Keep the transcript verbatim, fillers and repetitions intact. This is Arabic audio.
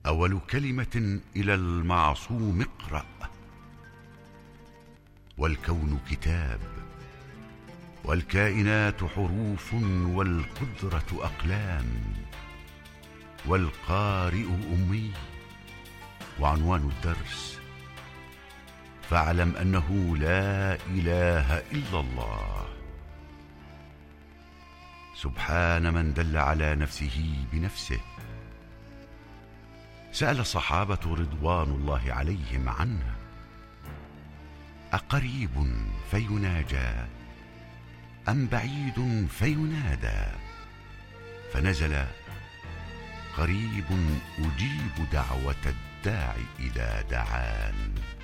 أول كلمة إلى المعصوم اقرأ، والكون كتاب، والكائنات حروف، والقدرة أقلام، والقارئ أمي، وعنوان الدرس: فاعلم أنه لا إله إلا الله. سبحان من دل على نفسه بنفسه. سأل الصحابة رضوان الله عليهم عنه: أقريب فيناجى أم بعيد فينادى؟ فنزل: قريب أجيب دعوة الداع إذا دعان.